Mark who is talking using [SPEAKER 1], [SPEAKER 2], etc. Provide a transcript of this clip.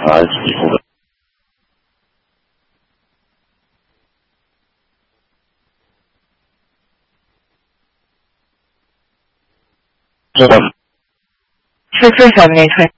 [SPEAKER 1] 孩子以后的。这个
[SPEAKER 2] 是非常没吹。